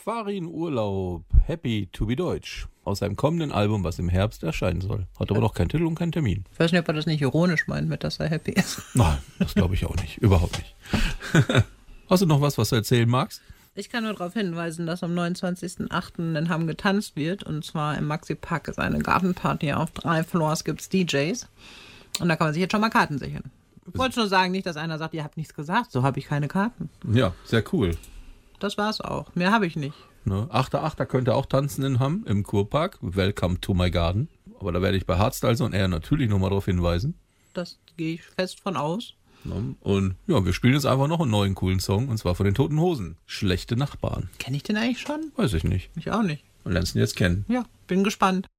Farin Urlaub, Happy to be Deutsch. Aus seinem kommenden Album, was im Herbst erscheinen soll. Hat aber noch keinen Titel und keinen Termin. Ich weiß nicht, ob er das nicht ironisch meint, mit dass er happy ist. Nein, das glaube ich auch nicht. Überhaupt nicht. Hast du noch was du erzählen magst? Ich kann nur darauf hinweisen, dass am 29.08. in Hamm getanzt wird. Und zwar im Maxi-Park ist eine Gartenparty. Auf 3 Floors gibt es DJs. Und da kann man sich jetzt schon mal Karten sichern. Ich wollte nur sagen, nicht, dass einer sagt, ihr habt nichts gesagt. So habe ich keine Karten. Ja, sehr cool. Das war's auch. Mehr habe ich nicht. Ne? 8.8. könnt ihr auch tanzen in Hamm im Kurpark. Welcome to my garden. Aber da werde ich bei Hardstyles und er natürlich nochmal darauf hinweisen. Das gehe ich fest von aus. Ne? Und ja, wir spielen jetzt einfach noch einen neuen coolen Song. Und zwar von den Toten Hosen. Schlechte Nachbarn. Kenne ich den eigentlich schon? Weiß ich nicht. Ich auch nicht. Und lernst ihn jetzt kennen. Ja, bin gespannt.